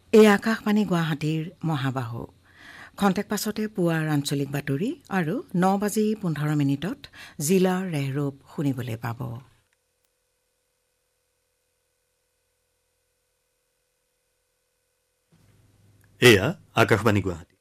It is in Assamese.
এই আকাশবাণী গুৱাহাটীৰ মহাবাহু খন্তেক পাছতে পুৱাৰ আঞ্চলিক বাতৰি আৰু 9:15 জিলাৰ ৰেহৰূপ শুনিবলৈ পাব। এয়া আকাশবাণী গুৱাহাটী।